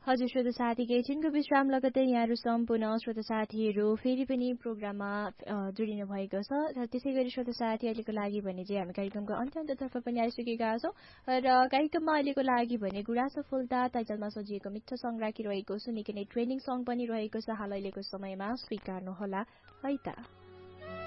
हजुर श्रोता साथी एकछिनको विश्राम लगत्तै यहाँहरू सम्पूर्ण श्रोता साथीहरू फेरि पनि प्रोग्राममा जोडिनु भएको छ र त्यसै गरी श्रोता साथी अहिलेको लागि भने चाहिँ हामी कार्यक्रमको अन्त्यतर्फ पनि आइसकेका छौँ र कार्यक्रममा अहिलेको लागि भने गुराँस फुल्दा टाइटलमा सजिएको मिठो सङ्ग राखिरहेको छु निकै नै ट्रेनिङ सङ्ग पनि रहेको छ हाल अहिलेको समयमा स्वीकार्नुहोला है त।